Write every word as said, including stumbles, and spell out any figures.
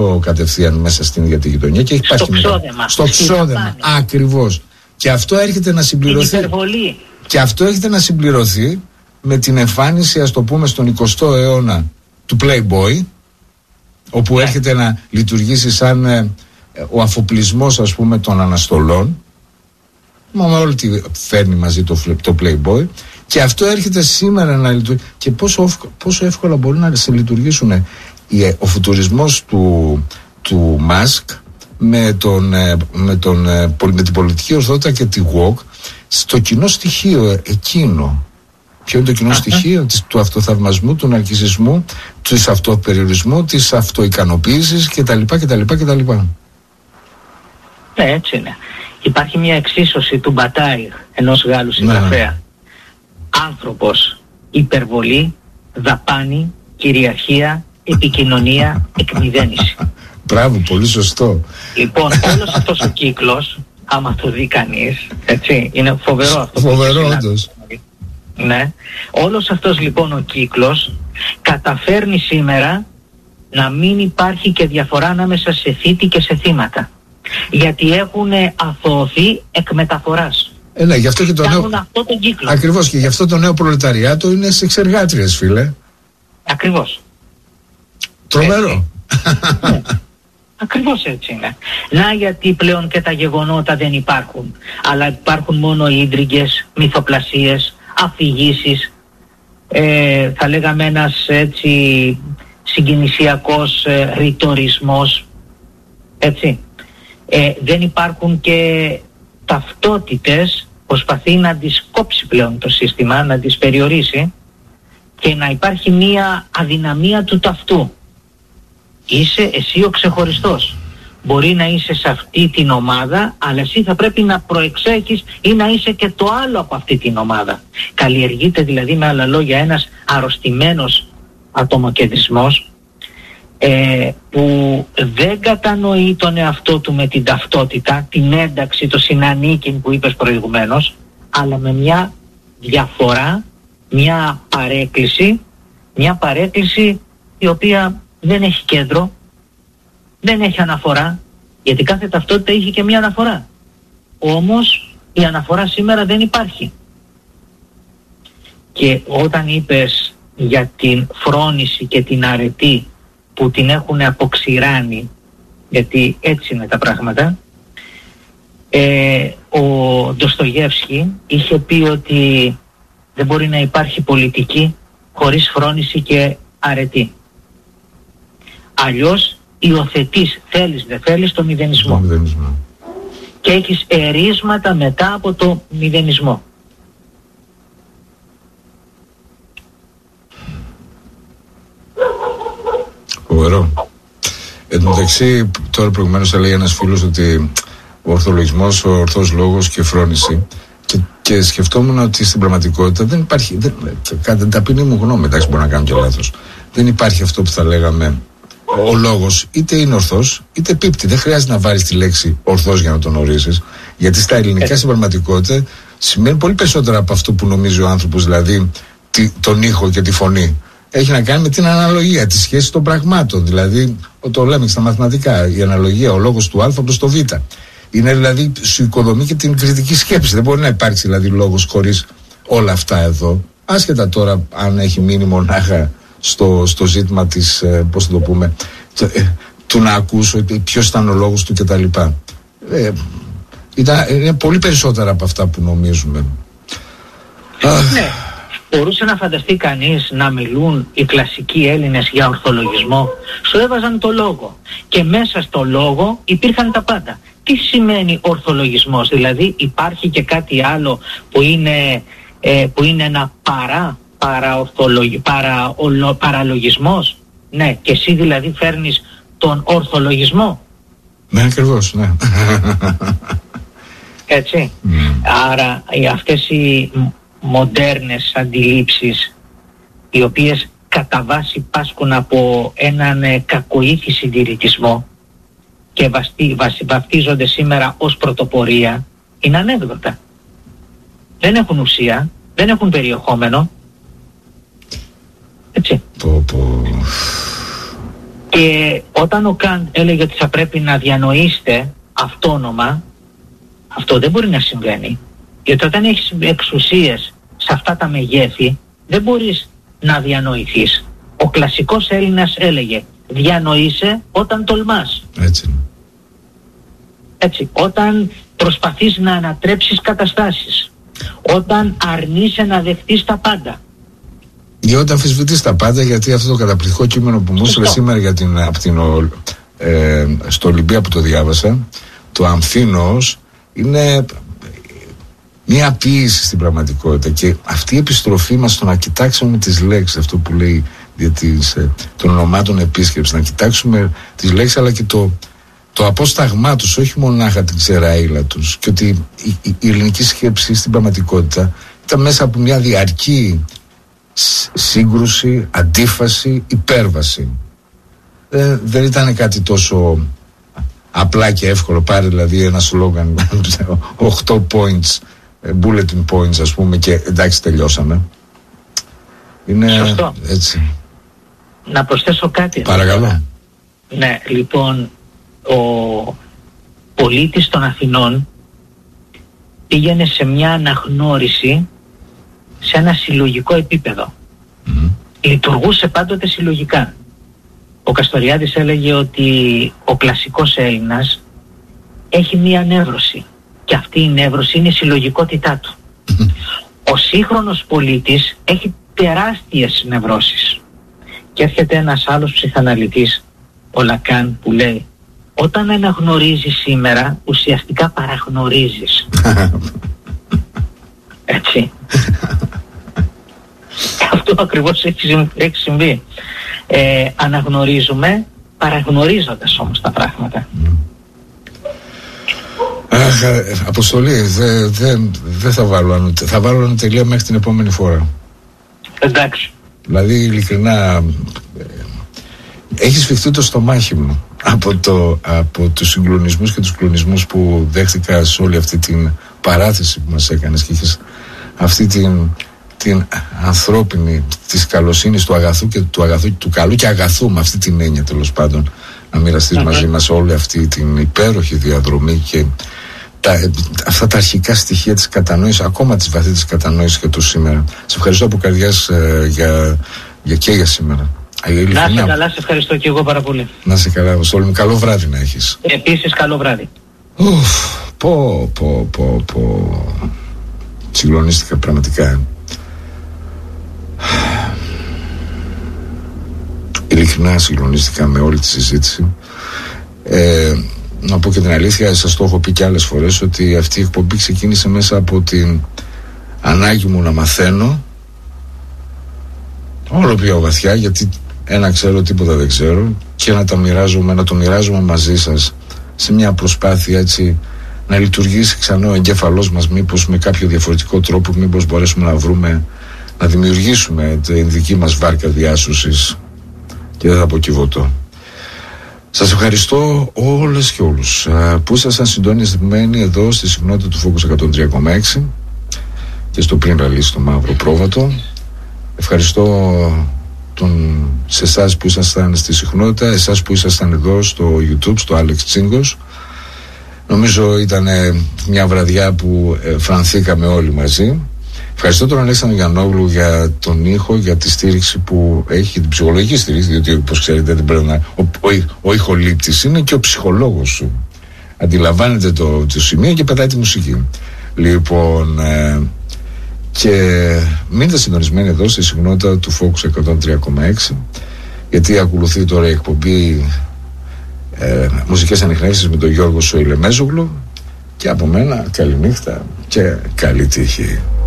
κατευθείαν μέσα στην ίδια τη γειτονιά και έχει στο ξόδεμα. Στο ξόδεμα, ακριβώς. Και αυτό έρχεται να συμπληρωθεί. Και αυτό έρχεται να συμπληρωθεί με την εμφάνιση, ας το πούμε, στον εικοστό αιώνα του Playboy, όπου yeah. έρχεται να λειτουργήσει σαν ε, ο αφοπλισμός, ας πούμε, των αναστολών. Μα με όλη τη φέρνει μαζί το, το Playboy. Και αυτό έρχεται σήμερα να λειτουργήσει. Και πόσο, πόσο εύκολα μπορεί να σε λειτουργήσουν ε, ο φουτουρισμός του, του Μάσκ με, τον, με, τον, με την πολιτική ορθότητα και τη γουόκ στο κοινό στοιχείο εκείνο. Ποιο είναι το κοινό στοιχείο της, του αυτοθαυμασμού, του ναρκισσισμού, του αυτοπεριορισμού, της αυτοικανοποίησης κτλ. κτλ, κτλ. Ναι, έτσι είναι. Υπάρχει μια εξίσωση του Μπατάι, ενός Γάλλου συγγραφέα. Ναι. Άνθρωπος, υπερβολή, δαπάνη, κυριαρχία, επικοινωνία, εκμηδένιση. Μπράβο, πολύ σωστό. Λοιπόν, όλος αυτός ο κύκλος, άμα το δει κανείς, έτσι, είναι φοβερό αυτό. Φοβερό, όντως. Ναι. Όλος αυτός λοιπόν ο κύκλος καταφέρνει σήμερα να μην υπάρχει και διαφορά ανάμεσα σε θήτη και σε θύματα. Γιατί έχουν αθωωωθεί εκ μεταφοράς. Ε, ναι, γι' αυτό και το νέο... αυτό τον κύκλο. Ακριβώς, και γι' αυτό το νέο προλεταριάτο είναι σε εξεργάτριες, φίλε. Ακριβώς. Τρομερό. Ναι. Ακριβώς έτσι είναι. Να γιατί πλέον και τα γεγονότα δεν υπάρχουν, αλλά υπάρχουν μόνο ίντριγκες, μυθοπλασίες, αφηγήσεις, ε, θα λέγαμε ένας έτσι συγκινησιακός ε, ρητορισμός, έτσι. Ε, δεν υπάρχουν και ταυτότητες, προσπαθεί να τις κόψει πλέον το σύστημα, να τις περιορίσει και να υπάρχει μία αδυναμία του ταυτού. Είσαι εσύ ο ξεχωριστός. Μπορεί να είσαι σε αυτή την ομάδα, αλλά εσύ θα πρέπει να προεξέχεις ή να είσαι και το άλλο από αυτή την ομάδα. Καλλιεργείται δηλαδή, με άλλα λόγια, ένας αρρωστημένος ατομοκεντρισμός ε, που δεν κατανοεί τον εαυτό του με την ταυτότητα, την ένταξη, το συνανίκην που είπες προηγουμένως, αλλά με μια διαφορά, μια παρέκκληση, μια παρέκκληση η οποία δεν έχει κέντρο, δεν έχει αναφορά, γιατί κάθε ταυτότητα είχε και μια αναφορά. Όμως η αναφορά σήμερα δεν υπάρχει. Και όταν είπες για την φρόνηση και την αρετή που την έχουν αποξηράνει, γιατί έτσι είναι τα πράγματα, ε, ο Ντοστογεύσκι είχε πει ότι δεν μπορεί να υπάρχει πολιτική χωρίς φρόνηση και αρετή. Αλλιώς υιοθετείς, θέλεις δεν θέλεις, το μηδενισμό. Το μηδενισμό. Και έχεις ερίσματα μετά από το μηδενισμό. Φοβερό. Εν τω μεταξύ, τώρα προηγουμένως έλεγε ένας φίλος ότι ο ορθολογισμός, ο ορθός λόγος και φρόνηση, και, και σκεφτόμουν ότι στην πραγματικότητα δεν υπάρχει, δεν, κατά την ταπεινή μου γνώμη, εντάξει, μπορώ να κάνω και λάθος, δεν υπάρχει αυτό που θα λέγαμε ο λόγος, είτε είναι ορθός είτε πίπτει. Δεν χρειάζεται να βάλεις τη λέξη ορθός για να τον ορίσεις, γιατί στα ελληνικά στην πραγματικότητα σημαίνει πολύ περισσότερα από αυτό που νομίζει ο άνθρωπος, δηλαδή τη, τον ήχο και τη φωνή. Έχει να κάνει με την αναλογία, τη σχέση των πραγμάτων. Δηλαδή, το λέμε και στα μαθηματικά, η αναλογία, ο λόγος του Α προς το Β. Είναι δηλαδή, σου οικοδομεί και την κριτική σκέψη. Δεν μπορεί να υπάρξει δηλαδή λόγος χωρίς όλα αυτά εδώ. Άσχετα τώρα αν έχει μείνει μονάχα στο, στο ζήτημα της, ε, πώς θα το πούμε, το, ε, του να ακούσω ποιος ήταν ο λόγος του κτλ. Ε, ήταν, είναι πολύ περισσότερα από αυτά που νομίζουμε. Ναι. Μπορούσε να φανταστεί κανείς να μιλούν οι κλασικοί Έλληνες για ορθολογισμό? Σου έβαζαν το λόγο και μέσα στο λόγο υπήρχαν τα πάντα. Τι σημαίνει ορθολογισμός? Δηλαδή υπάρχει και κάτι άλλο που είναι, ε, που είναι ένα παρά, παραορθολογι, παρα, ολο, παραλογισμός? Ναι, και εσύ δηλαδή φέρνεις τον ορθολογισμό. Ναι, ακριβώς, ναι. Έτσι. Mm. Άρα αυτές οι μοντέρνες αντιλήψεις, οι οποίες κατά βάση πάσχουν από έναν ε, κακοήθη συντηρητισμό και βαστι, βασι, βαφτίζονται σήμερα ως πρωτοπορία, είναι ανέκδοτα. Δεν έχουν ουσία, δεν έχουν περιεχόμενο. Έτσι. Πω, πω. Και όταν ο Καντ έλεγε ότι θα πρέπει να διανοείστε αυτόνομα, αυτό δεν μπορεί να συμβαίνει. Γιατί όταν έχεις εξουσίες σε αυτά τα μεγέθη, δεν μπορείς να διανοηθείς. Ο κλασικός Έλληνας έλεγε, διανοείσαι όταν τολμάς. Έτσι. Έτσι. Όταν προσπαθείς να ανατρέψεις καταστάσεις. Όταν αρνείσαι να δεχτείς τα πάντα. Ή όταν αμφισβητείς τα πάντα, γιατί αυτό το καταπληκτικό κείμενο που μου έστειλε σήμερα για την, από την, ε, στο Ολυμπία που το διάβασα, το Αμφίνος, είναι μια ποίηση στην πραγματικότητα. Και αυτή η επιστροφή μας στο να κοιτάξουμε τις λέξεις, αυτό που λέει για τις, ε, των ονομάτων επίσκεψη, να κοιτάξουμε τις λέξεις αλλά και το, το απόσταγμά τους, όχι μονάχα την ξεραΐλα τους. Και ότι η, η, η ελληνική σκέψη στην πραγματικότητα ήταν μέσα από μια διαρκή σύγκρουση, αντίφαση, υπέρβαση. Ε, δεν ήταν κάτι τόσο απλά και εύκολο. Πάρε δηλαδή ένα σλόγγαν οκτώ points, bulletin points ας πούμε, και εντάξει τελειώσαμε. Είναι σωστό. Έτσι. Να προσθέσω κάτι. Παρακαλώ. Ναι, λοιπόν, ο πολίτης των Αθηνών πήγαινε σε μια αναγνώριση σε ένα συλλογικό επίπεδο. Mm-hmm. Λειτουργούσε πάντοτε συλλογικά. Ο Καστοριάδης έλεγε ότι ο κλασικός Έλληνας έχει μία νεύρωση και αυτή η νεύρωση είναι η συλλογικότητά του. Mm-hmm. Ο σύγχρονος πολίτης έχει τεράστιες νευρώσεις. Και έρχεται ένας άλλος ψυχαναλυτής, ο Λακάν, που λέει, όταν αναγνωρίζεις σήμερα, ουσιαστικά παραγνωρίζεις. Έτσι. Αυτό ακριβώς έχει, έχει συμβεί. Ε, αναγνωρίζουμε παραγνωρίζοντας όμως τα πράγματα. Αχ, Αποστολή, δεν δε, δε θα βάλω θα βάλω ένα τελεία μέχρι την επόμενη φορά. Εντάξει. Δηλαδή ειλικρινά έχει σφιχτεί το στομάχι μου από, το, από τους συγκλονισμούς και τους κλονισμούς που δέχτηκα σε όλη αυτή την παράθεση που μας έκανες και είχες αυτή την, την ανθρώπινη της καλοσύνης του αγαθού και του αγαθού του καλού και αγαθού, με αυτή την έννοια τέλος πάντων, να μοιραστείς mm-hmm. μαζί μας όλη αυτή την υπέροχη διαδρομή και τα, αυτά τα αρχικά στοιχεία της κατανόησης, ακόμα της βαθύτερης κατανόησης για το σήμερα. Σε ευχαριστώ από καρδιάς ε, για, για και για σήμερα. Να είσαι καλά, σε ευχαριστώ και εγώ πάρα πολύ. Να είσαι καλά, Αποστόλη μου. Καλό βράδυ να έχεις. Επίσης, καλό βράδυ. Ουφ, πω, πω, πω, πω. Συγκλονίστηκα πραγματικά. Ειλικρινά συγκλονίστηκα με όλη τη συζήτηση. Ε, να πω και την αλήθεια, σας το έχω πει και άλλες φορές, ότι αυτή η εκπομπή ξεκίνησε μέσα από την ανάγκη μου να μαθαίνω όλο πιο βαθιά, γιατί ένα ξέρω, τίποτα δεν ξέρω, και να τα μοιράζομαι, να το μοιράζομαι μαζί σας σε μια προσπάθεια έτσι να λειτουργήσει ξανά ο εγκέφαλός μας, μήπως με κάποιο διαφορετικό τρόπο, μήπως μπορέσουμε να βρούμε, να δημιουργήσουμε την δική μας βάρκα διάσωσης και δεν θα πω κυβωτό. Σας ευχαριστώ όλες και όλους που ήσασταν συντονισμένοι εδώ στη συχνότητα του Focus εκατόν τρία κόμμα έξι και στο πριν ραλί στο Μαύρο Πρόβατο. Ευχαριστώ τον, σε εσάς που ήσασταν στη συχνότητα, εσάς που ήσασταν εδώ στο YouTube, στο Άλεξ Τσίγκος. Νομίζω ήταν μια βραδιά που ε, φρανθήκαμε όλοι μαζί. Ευχαριστώ τον Αλέξανδρο Γιαννόγλου για τον ήχο, για τη στήριξη που έχει, την ψυχολογική στήριξη, διότι όπως ξέρετε δεν πρέπει να, ο, ο, ο ηχολήπτης είναι και ο ψυχολόγος σου. Αντιλαμβάνεται το, το σημείο και πετάει τη μουσική. Λοιπόν, ε, και μείνετε συντονισμένοι εδώ στη συχνότητα του Focus εκατόν τρία κόμμα έξι, γιατί ακολουθεί τώρα η εκπομπή ε, Μουσικές Ανιχνεύσεις με τον Γιώργο Σοηλεμέζογλου, και από μένα καληνύχτα και καλή τύχη.